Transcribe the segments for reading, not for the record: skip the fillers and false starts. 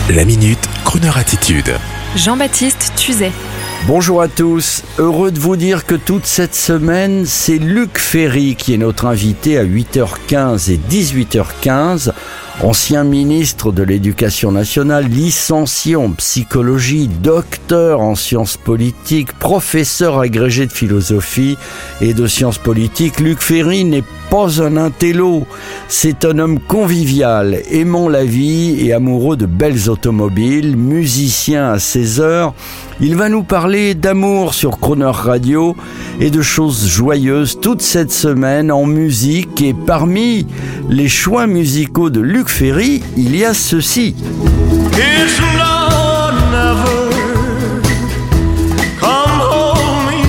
La Minute Crooner Attitude. Jean-Baptiste Tuzet. Bonjour à tous, heureux de vous dire que toute cette semaine, c'est Luc Ferry qui est notre invité à 8h15 et 18h15. Ancien ministre de l'Éducation nationale, licencié en psychologie, docteur en sciences politiques, professeur agrégé de philosophie et de sciences politiques, Luc Ferry n'est pas un intello. C'est un homme convivial, aimant la vie et amoureux de belles automobiles, musicien à ses heures. Il va nous parler d'amour sur Crooner Radio et de choses joyeuses toute cette semaine en musique. Et parmi les choix musicaux de Luc Ferry, il y a ceci. It's now or never. Come hold me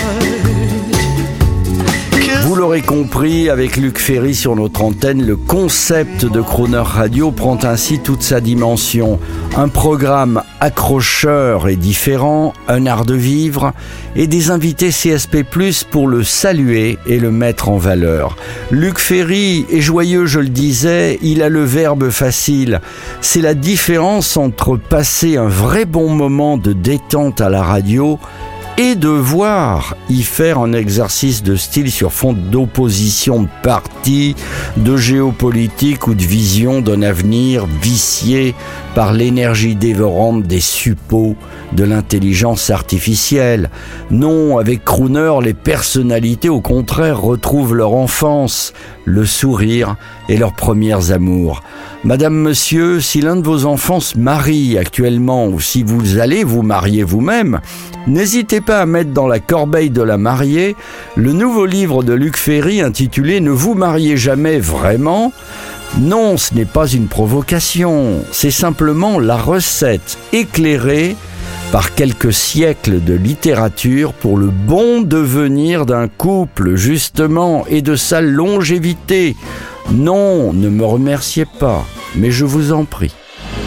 tight. Vous l'aurez compris, avec Luc Ferry sur notre antenne, le concept de Crooner Radio prend ainsi toute sa dimension. Un programme accrocheur et différent, un art de vivre et des invités CSP+, pour le saluer et le mettre en valeur. Luc Ferry est joyeux, je le disais, il a le verbe facile. C'est la différence entre passer un vrai bon moment de détente à la radio et devoir y faire un exercice de style sur fond d'opposition de parti, de géopolitique ou de vision d'un avenir vicié par l'énergie dévorante des suppôts de l'intelligence artificielle. Non, avec Crooner, les personnalités au contraire retrouvent leur enfance, le sourire et leurs premiers amours. Madame, monsieur, si l'un de vos enfants se marie actuellement ou si vous allez vous marier vous-même, n'hésitez pas à mettre dans la corbeille de la mariée le nouveau livre de Luc Ferry intitulé « Ne vous mariez jamais vraiment ». Non, ce n'est pas une provocation, c'est simplement la recette éclairée par quelques siècles de littérature pour le bon devenir d'un couple, justement, et de sa longévité. Non, ne me remerciez pas, mais je vous en prie.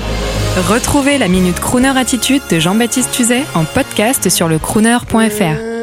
Retrouvez la Minute Crooner Attitude de Jean-Baptiste Tuzet en podcast sur le crooner.fr.